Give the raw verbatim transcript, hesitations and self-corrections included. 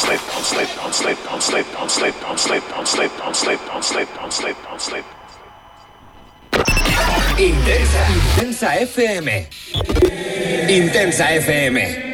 sleep, don't sleep, don't sleep, don't sleep, don't sleep, don't sleep, don't sleep, don't sleep, don't sleep, don't sleep, don't sleep. Intensa, Intensa F M. Intensa F M.